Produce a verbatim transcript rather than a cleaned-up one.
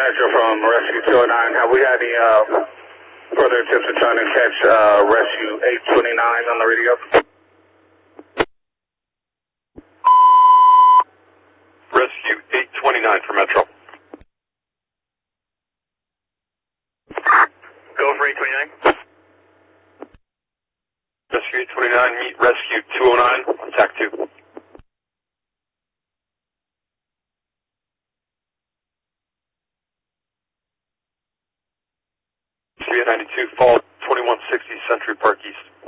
Metro from Rescue two oh nine. Have we had any uh, further attempts at trying to catch uh, Rescue eight twenty-nine on the radio? Rescue eight twenty-nine for Metro. Go for eight twenty-nine. Rescue eight twenty-nine, meet Rescue two oh nine, attack two. three ninety-two, fall twenty-one sixty Century Park East.